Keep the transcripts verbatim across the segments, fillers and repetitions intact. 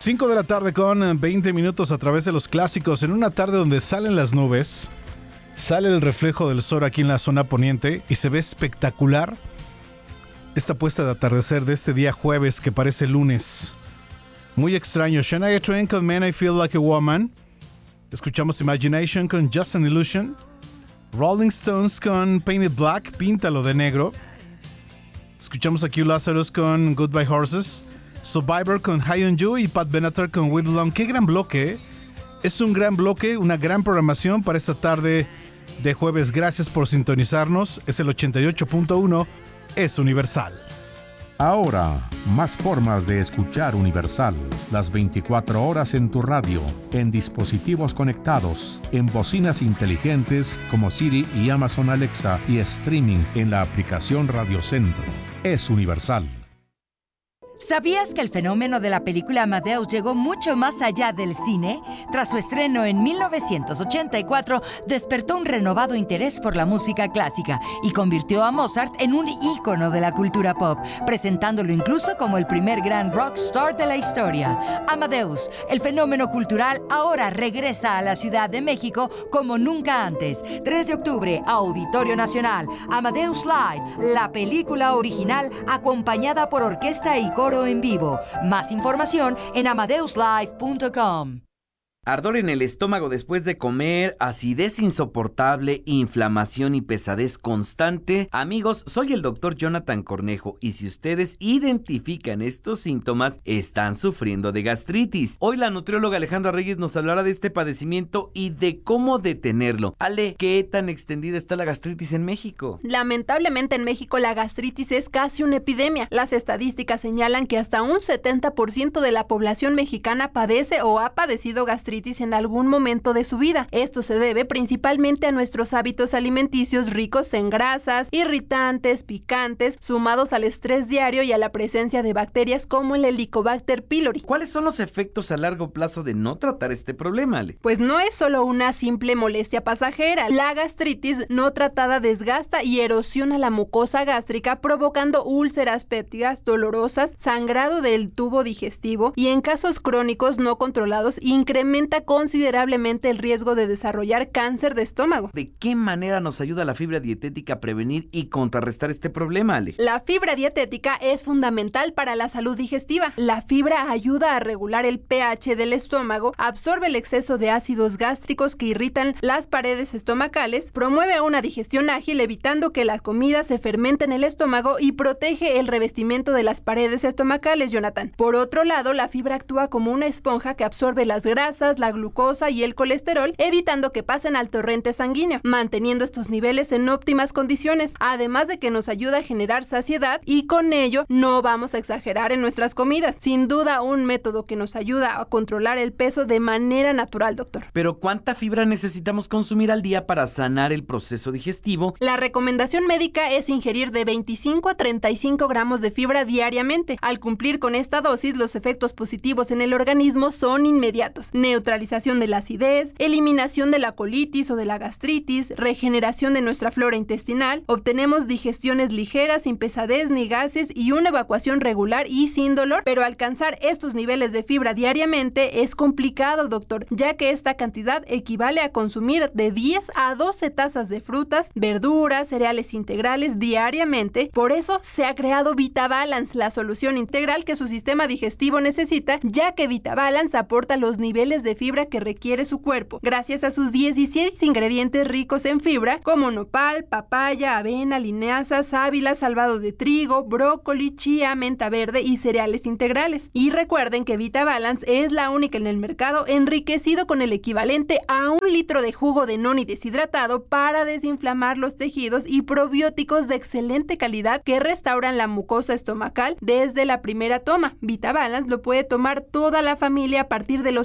cinco de la tarde con veinte minutos a través de los clásicos. En una tarde donde salen las nubes, sale el reflejo del sol aquí en la zona poniente y se ve espectacular esta puesta de atardecer de este día jueves que parece lunes. Muy extraño. Shania Twain con Man I Feel Like a Woman. Escuchamos Imagination con Just an Illusion. Rolling Stones con Painted Black, Píntalo de Negro. Escuchamos a Q Lazarus con Goodbye Horses. Survivor con High on You y Pat Benatar con We Belong. ¡Qué gran bloque! Es un gran bloque, una gran programación para esta tarde de jueves. Gracias por sintonizarnos. Es el ochenta y ocho punto uno, es Universal. Ahora, más formas de escuchar Universal. Las veinticuatro horas en tu radio, en dispositivos conectados, en bocinas inteligentes como Siri y Amazon Alexa y streaming en la aplicación Radio Centro. Es Universal. ¿Sabías que el fenómeno de la película Amadeus llegó mucho más allá del cine? Tras su estreno en mil novecientos ochenta y cuatro, despertó un renovado interés por la música clásica y convirtió a Mozart en un ícono de la cultura pop, presentándolo incluso como el primer gran rockstar de la historia. Amadeus, el fenómeno cultural, ahora regresa a la Ciudad de México como nunca antes. tres de octubre, Auditorio Nacional. Amadeus Live, la película original acompañada por orquesta y coro en vivo. Más información en amadeus live punto com. Ardor en el estómago después de comer, acidez insoportable, inflamación y pesadez constante. Amigos, soy el doctor Jonathan Cornejo y si ustedes identifican estos síntomas, están sufriendo de gastritis. Hoy la nutrióloga Alejandra Reyes nos hablará de este padecimiento y de cómo detenerlo. Ale, ¿qué tan extendida está la gastritis en México? Lamentablemente en México la gastritis es casi una epidemia. Las estadísticas señalan que hasta un setenta por ciento de la población mexicana padece o ha padecido gastritis en algún momento de su vida. Esto se debe principalmente a nuestros hábitos alimenticios ricos en grasas, irritantes, picantes, sumados al estrés diario y a la presencia de bacterias como el Helicobacter pylori. ¿Cuáles son los efectos a largo plazo de no tratar este problema, Ale? Pues no es solo una simple molestia pasajera. La gastritis no tratada desgasta y erosiona la mucosa gástrica, provocando úlceras pépticas dolorosas, sangrado del tubo digestivo y en casos crónicos no controlados incrementa considerablemente el riesgo de desarrollar cáncer de estómago. ¿De qué manera nos ayuda la fibra dietética a prevenir y contrarrestar este problema, Ale? La fibra dietética es fundamental para la salud digestiva. La fibra ayuda a regular el pH del estómago, absorbe el exceso de ácidos gástricos que irritan las paredes estomacales, promueve una digestión ágil evitando que la comida se fermente en el estómago y protege el revestimiento de las paredes estomacales, Jonathan. Por otro lado, la fibra actúa como una esponja que absorbe las grasas, la glucosa y el colesterol, evitando que pasen al torrente sanguíneo, manteniendo estos niveles en óptimas condiciones, además de que nos ayuda a generar saciedad y con ello no vamos a exagerar en nuestras comidas. Sin duda, un método que nos ayuda a controlar el peso de manera natural, doctor. Pero ¿cuánta fibra necesitamos consumir al día para sanar el proceso digestivo? La recomendación médica es ingerir de veinticinco a treinta y cinco gramos de fibra diariamente. Al cumplir con esta dosis, los efectos positivos en el organismo son inmediatos. Neutralización de la acidez, eliminación de la colitis o de la gastritis, regeneración de nuestra flora intestinal, obtenemos digestiones ligeras, sin pesadez ni gases y una evacuación regular y sin dolor, pero alcanzar estos niveles de fibra diariamente es complicado, doctor, ya que esta cantidad equivale a consumir de diez a doce tazas de frutas, verduras, cereales integrales diariamente. Por eso se ha creado VitaBalance, la solución integral que su sistema digestivo necesita, ya que VitaBalance aporta los niveles de fibra que requiere su cuerpo, gracias a sus dieciséis ingredientes ricos en fibra, como nopal, papaya, avena, linaza, sábila, salvado de trigo, brócoli, chía, menta verde y cereales integrales. Y recuerden que VitaBalance es la única en el mercado enriquecido con el equivalente a un litro de jugo de noni deshidratado para desinflamar los tejidos y probióticos de excelente calidad que restauran la mucosa estomacal desde la primera toma. VitaBalance lo puede tomar toda la familia a partir de los seis años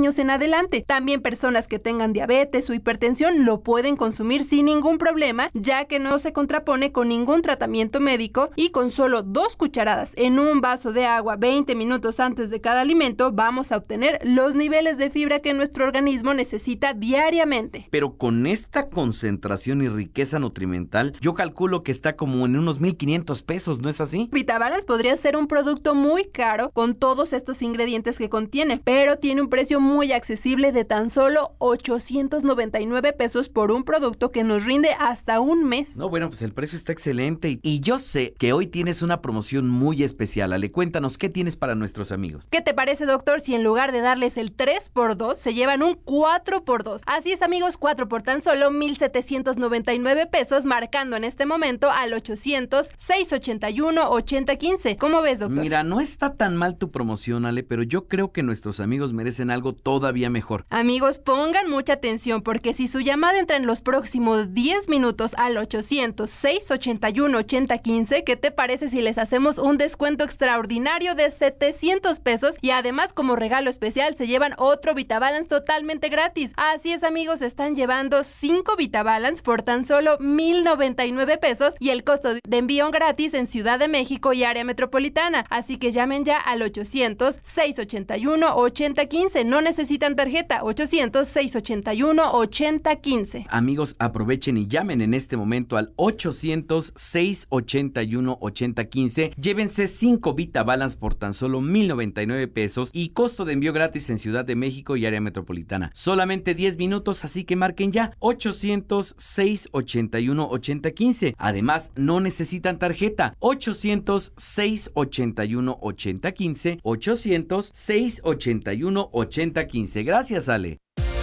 años en adelante. También personas que tengan diabetes o hipertensión lo pueden consumir sin ningún problema, ya que no se contrapone con ningún tratamiento médico, y con solo dos cucharadas en un vaso de agua veinte minutos antes de cada alimento vamos a obtener los niveles de fibra que nuestro organismo necesita diariamente. Pero con esta concentración y riqueza nutrimental, yo calculo que está como en unos mil quinientos pesos, ¿no es así? VitaBalance podría ser un producto muy caro con todos estos ingredientes que contiene, pero tiene un precio muy accesible de tan solo ochocientos noventa y nueve pesos por un producto que nos rinde hasta un mes. No, bueno, pues el precio está excelente y, y yo sé que hoy tienes una promoción muy especial. Ale, cuéntanos, ¿qué tienes para nuestros amigos? ¿Qué te parece, doctor, si en lugar de darles el tres por dos se llevan un cuatro por dos? Así es, amigos, cuatro por tan solo mil setecientos noventa y nueve pesos, marcando en este momento al ochocientos, seiscientos ochenta y uno, ochenta quince. ¿Cómo ves, doctor? Mira, no está tan mal tu promoción, Ale, pero yo creo que nuestros amigos merecen algo todavía mejor. Amigos, pongan mucha atención, porque si su llamada entra en los próximos diez minutos al ochocientos, seiscientos ochenta y uno, ochenta quince, ¿qué te parece si les hacemos un descuento extraordinario de setecientos pesos? Y además, como regalo especial, se llevan otro VitaBalance totalmente gratis. Así es, amigos, están llevando cinco VitaBalance por tan solo mil noventa y nueve pesos y el costo de envío gratis en Ciudad de México y área metropolitana. Así que llamen ya al ochocientos, seiscientos ochenta y uno, ochenta quince. No necesitan tarjeta. ochocientos, seiscientos ochenta y uno, ochenta quince. Amigos, aprovechen y llamen en este momento al ochocientos, seiscientos ochenta y uno, ochenta quince. Llévense cinco VitaBalance por tan solo mil noventa y nueve pesos y costo de envío gratis en Ciudad de México y área metropolitana. Solamente diez minutos, así que marquen ya ochocientos, seiscientos ochenta y uno, ochenta quince. Además, no necesitan tarjeta. ochocientos, seiscientos ochenta y uno, ochenta quince. ochocientos, seiscientos ochenta y uno, ochenta quince. Gracias, Ale.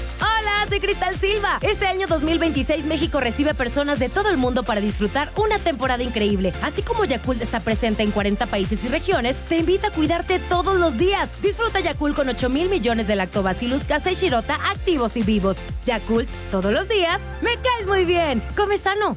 Soy Cristal Silva. Este año dos mil veintiséis México recibe personas de todo el mundo para disfrutar una temporada increíble. Así como Yakult está presente en cuarenta países y regiones, te invita a cuidarte todos los días. Disfruta Yakult con ocho mil millones de Lactobacillus casei shirota activos y vivos. Yakult, todos los días, me caes muy bien. Come sano.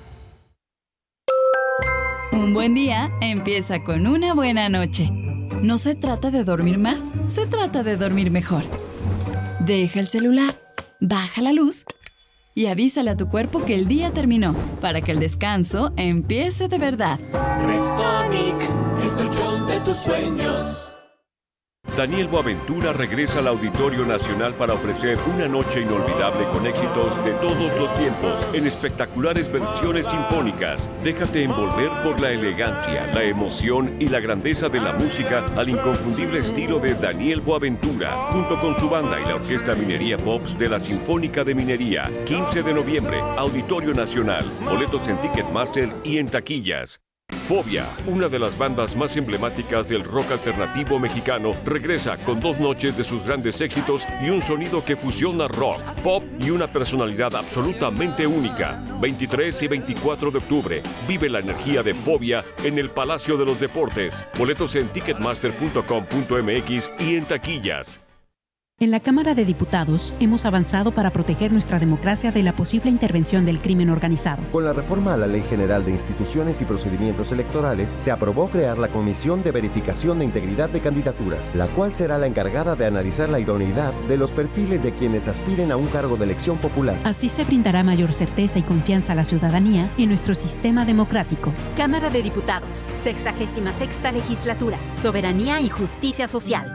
Un buen día empieza con una buena noche. No se trata de dormir más, se trata de dormir mejor. Deja el celular. Baja la luz y avísale a tu cuerpo que el día terminó, para que el descanso empiece de verdad. Restonic, el colchón de tus sueños. Daniel Boaventura regresa al Auditorio Nacional para ofrecer una noche inolvidable con éxitos de todos los tiempos en espectaculares versiones sinfónicas. Déjate envolver por la elegancia, la emoción y la grandeza de la música al inconfundible estilo de Daniel Boaventura, junto con su banda y la Orquesta Minería Pops de la Sinfónica de Minería. quince de noviembre, Auditorio Nacional. Boletos en Ticketmaster y en taquillas. Fobia, una de las bandas más emblemáticas del rock alternativo mexicano, regresa con dos noches de sus grandes éxitos y un sonido que fusiona rock, pop y una personalidad absolutamente única. veintitrés y veinticuatro de octubre, vive la energía de Fobia en el Palacio de los Deportes. Boletos en ticketmaster punto com punto m x y en taquillas. En la Cámara de Diputados hemos avanzado para proteger nuestra democracia de la posible intervención del crimen organizado. Con la reforma a la Ley General de Instituciones y Procedimientos Electorales, se aprobó crear la Comisión de Verificación de Integridad de Candidaturas, la cual será la encargada de analizar la idoneidad de los perfiles de quienes aspiren a un cargo de elección popular. Así se brindará mayor certeza y confianza a la ciudadanía en nuestro sistema democrático. Cámara de Diputados, sexagésima sexta Legislatura, Soberanía y Justicia Social.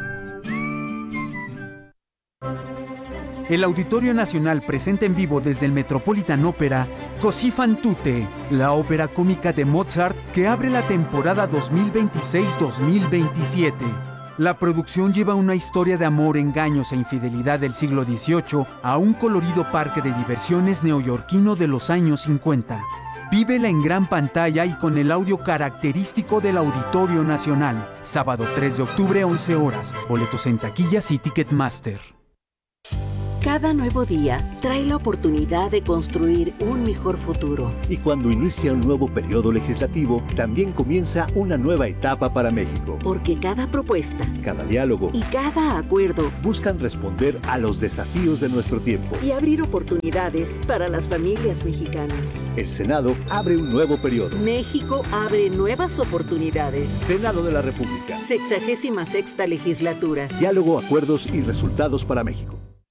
El Auditorio Nacional presenta en vivo desde el Metropolitan Opera Così fan tutte, la ópera cómica de Mozart que abre la temporada dos mil veintiséis dos mil veintisiete. La producción lleva una historia de amor, engaños e infidelidad del siglo dieciocho a un colorido parque de diversiones neoyorquino de los años cincuenta. Vívela en gran pantalla y con el audio característico del Auditorio Nacional. Sábado tres de octubre, once horas. Boletos en taquillas y Ticketmaster. Cada nuevo día trae la oportunidad de construir un mejor futuro. Y cuando inicia un nuevo periodo legislativo, también comienza una nueva etapa para México. Porque cada propuesta, cada diálogo y cada acuerdo buscan responder a los desafíos de nuestro tiempo y abrir oportunidades para las familias mexicanas. El Senado abre un nuevo periodo. México abre nuevas oportunidades. Senado de la República. Sexagésima sexta Legislatura. Diálogo, acuerdos y resultados para México.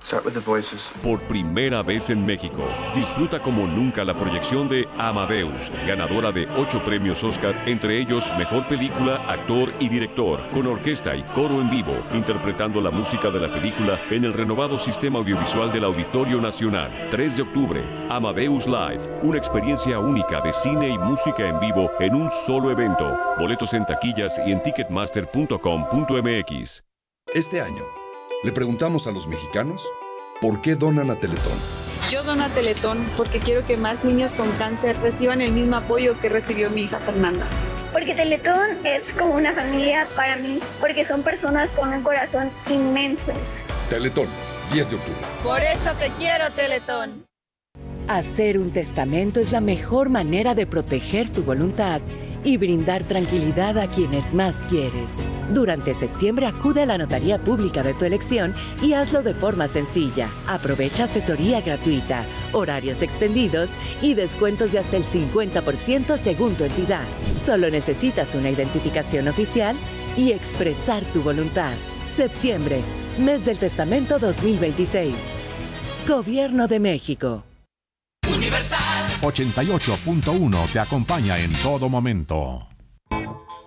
Por primera vez en México, disfruta como nunca la proyección de Amadeus, ganadora de ocho premios Oscar, entre ellos Mejor Película, Actor y Director, con orquesta y coro en vivo, interpretando la música de la película en el renovado sistema audiovisual del Auditorio Nacional. tres de octubre, Amadeus Live, una experiencia única de cine y música en vivo en un solo evento. Boletos en taquillas y en ticketmaster punto com punto m x. Este año, le preguntamos a los mexicanos por qué donan a Teletón. Yo dono a Teletón porque quiero que más niños con cáncer reciban el mismo apoyo que recibió mi hija Fernanda. Porque Teletón es como una familia para mí, porque son personas con un corazón inmenso. Teletón, diez de octubre. Por eso te quiero, Teletón. Hacer un testamento es la mejor manera de proteger tu voluntad y brindar tranquilidad a quienes más quieres. Durante septiembre acude a la notaría pública de tu elección y hazlo de forma sencilla. Aprovecha asesoría gratuita, horarios extendidos y descuentos de hasta el cincuenta por ciento según tu entidad. Solo necesitas una identificación oficial y expresar tu voluntad. Septiembre, mes del testamento dos mil veintiséis. Gobierno de México. ochenta y ocho punto uno te acompaña en todo momento.